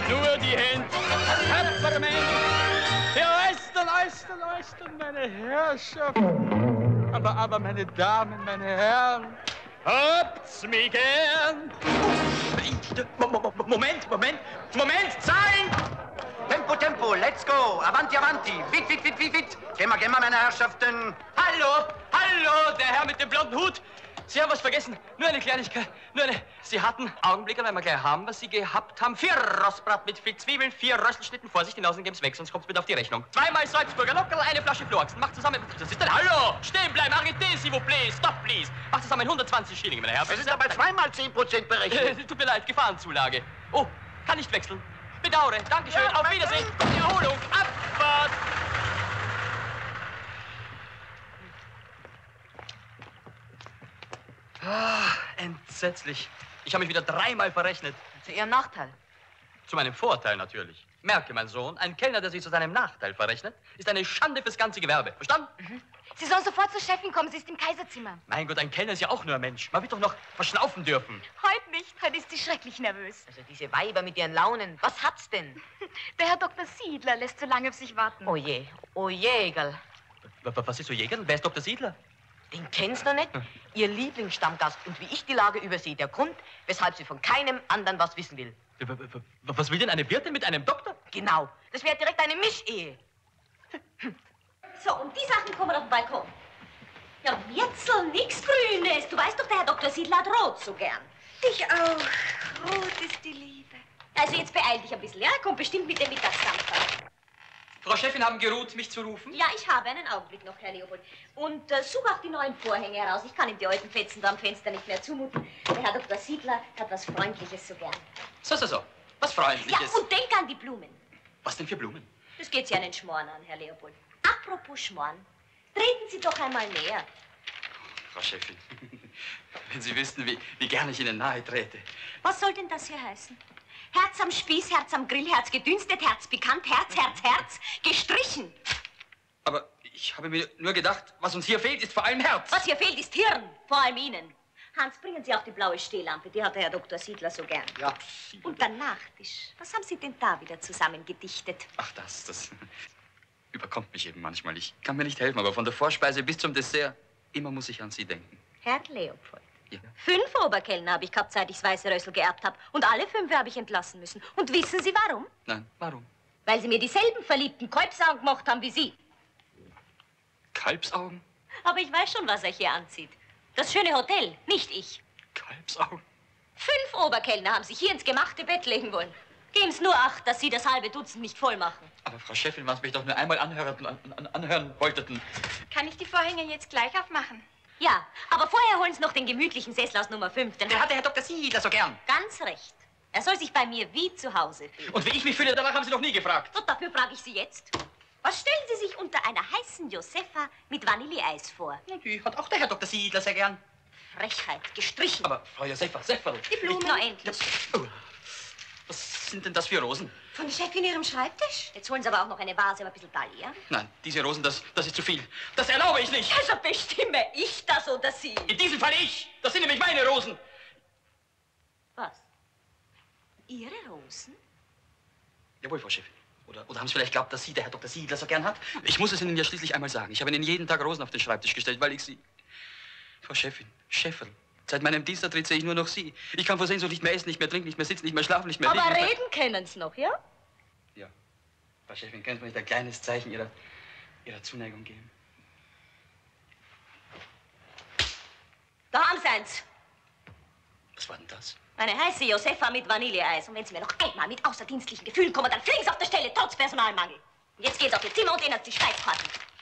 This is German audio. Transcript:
Nur die Hände. Peppermint. Ja, Eustern, meine Herrschaft. Aber meine Damen, meine Herren, habt's mich gern. Moment, sein! Tempo, let's go! Avanti! Wit! Gehen wir, meine Herrschaften! Hallo, der Herr mit dem blonden Hut. Sie haben was vergessen. Nur eine Kleinigkeit. Sie hatten Augenblicke, wenn wir gleich haben, was Sie gehabt haben. 4 Rostbrat mit viel Zwiebeln, 4 Rösselschnitten. Vorsicht, die Nasen geben's weg, sonst kommt's mit auf die Rechnung. 2 Salzburger Lockerl, 1 Flasche Flohachsen. Macht zusammen... Das ist denn... Hallo! Stehen bleiben! Arrêtez, s'il vous plaît! Stop, please! Macht zusammen 120 Schilling, meine Herren. Das ist aber 2 mal 10% berechnet. Tut mir leid, Gefahrenzulage. Oh, kann nicht wechseln. Bedauere. Dankeschön. Ja, auf Wiedersehen. Gute Erholung. Abfahrt. Entsetzlich. Ich habe mich wieder 3-mal verrechnet. Zu Ihrem Nachteil? Zu meinem Vorteil natürlich. Merke, mein Sohn, ein Kellner, der sich zu seinem Nachteil verrechnet, ist eine Schande fürs ganze Gewerbe. Verstanden? Mhm. Sie sollen sofort zur Chefin kommen, sie ist im Kaiserzimmer. Mein Gott, ein Kellner ist ja auch nur ein Mensch. Man wird doch noch verschnaufen dürfen. Heute nicht, heute ist sie schrecklich nervös. Also diese Weiber mit ihren Launen, was hat's denn? Der Herr Dr. Siedler lässt so lange auf sich warten. Oh je, Egal. Was ist so Jäger? Wer ist Dr. Siedler? Den kennst du noch nicht? Ihr Lieblingsstammgast und wie ich die Lage übersehe. Der Grund, weshalb sie von keinem anderen was wissen will. Was will denn eine Wirtin mit einem Doktor? Genau, das wäre direkt eine Mischehe. So, und die Sachen kommen auf den Balkon. Ja, Wirzel, nix Grünes. Du weißt doch, der Herr Dr. Siedler hat Rot so gern. Ich auch. Rot ist die Liebe. Also jetzt beeil dich ein bisschen, ja? Kommt bestimmt mit dem Mittagsdampfer. Frau Chefin, haben geruht, mich zu rufen? Ja, ich habe einen Augenblick noch, Herr Leopold. Und such auch die neuen Vorhänge heraus. Ich kann ihm die alten Fetzen da am Fenster nicht mehr zumuten. Der Herr Dr. Siedler hat was Freundliches so gern. So. Was Freundliches. Ja, und denk an die Blumen. Was denn für Blumen? Das geht Sie einen Schmoren an, Herr Leopold. Apropos Schmoren, treten Sie doch einmal näher. Frau Chefin, wenn Sie wüssten, wie gern ich Ihnen nahe trete. Was soll denn das hier heißen? Herz am Spieß, Herz am Grill, Herz gedünstet, Herz pikant, Herz, gestrichen. Aber ich habe mir nur gedacht, was uns hier fehlt, ist vor allem Herz. Was hier fehlt, ist Hirn, vor allem Ihnen. Hans, bringen Sie auch die blaue Stehlampe, die hat der Herr Dr. Siedler so gern. Ja. Und der Nachtisch, was haben Sie denn da wieder zusammengedichtet? Ach, das überkommt mich eben manchmal. Ich kann mir nicht helfen, aber von der Vorspeise bis zum Dessert, immer muss ich an Sie denken. Herr Leopold. Ja. 5 Oberkellner habe ich gehabt, seit ich das Weiße Rössel geerbt habe. Und alle 5 habe ich entlassen müssen. Und wissen Sie warum? Nein, warum? Weil Sie mir dieselben verliebten Kalbsaugen gemacht haben wie Sie. Kalbsaugen? Aber ich weiß schon, was euch hier anzieht. Das schöne Hotel, nicht ich. Kalbsaugen? 5 Oberkellner haben sich hier ins gemachte Bett legen wollen. Geben's nur Acht, dass Sie das halbe Dutzend nicht voll machen. Aber Frau Chefin, was mich doch nur einmal anhören wollten. Kann ich die Vorhänge jetzt gleich aufmachen? Ja, aber vorher holen Sie noch den gemütlichen Sessel aus Nummer 5. Den hat der Herr Dr. Siedler so gern. Ganz recht. Er soll sich bei mir wie zu Hause fühlen. Und wie ich mich fühle, danach haben Sie noch nie gefragt. Und dafür frage ich Sie jetzt. Was stellen Sie sich unter einer heißen Josefa mit Vanilleeis vor? Ja, die hat auch der Herr Dr. Siedler sehr gern. Frechheit, gestrichen. Aber Frau Josefa, Sefferl. Die Blumen. Na, endlich. Oh. Was sind denn das für Rosen? Von der Chefin Ihrem Schreibtisch? Jetzt holen Sie aber auch noch eine Vase, aber ein bisschen Dahlia. Nein, diese Rosen, das ist zu viel. Das erlaube ich nicht. Also bestimme ich das oder Sie? In diesem Fall ich. Das sind nämlich meine Rosen. Was? Ihre Rosen? Jawohl, Frau Chefin. Oder haben Sie vielleicht geglaubt, dass Sie der Herr Dr. Siedler so gern hat? Ich muss es Ihnen ja schließlich einmal sagen. Ich habe Ihnen jeden Tag Rosen auf den Schreibtisch gestellt, weil ich Sie... Frau Chefin, Schäferl, seit meinem Dienstantritt sehe ich nur noch Sie. Ich kann vor Sehnsucht nicht mehr essen, nicht mehr trinken, nicht mehr sitzen, nicht mehr schlafen, nicht mehr liegen. Aber reden können Sie noch, ja? Ja. Frau Chefin, können Sie mir nicht ein kleines Zeichen Ihrer Zuneigung geben? Da haben Sie eins. Was war denn das? Eine heiße Josefa mit Vanilleeis. Und wenn Sie mir noch einmal mit außerdienstlichen Gefühlen kommen, dann fliegen Sie auf der Stelle, trotz Personalmangel. Und jetzt geht's auf Ihr Zimmer und ändern Sie Speiskarten.